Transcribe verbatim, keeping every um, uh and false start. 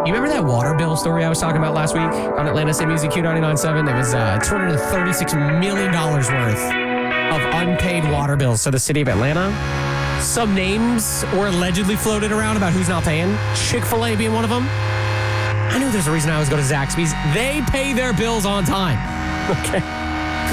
You remember that water bill story I was talking about last week on Atlanta State Music Q ninety-nine point seven? It was uh, two hundred thirty-six million dollars worth of unpaid water bills to the city of Atlanta. Some names were allegedly floated around about who's not paying. Chick-fil-A being one of them. I knew there's a reason I always go to Zaxby's. They pay their bills on time. Okay.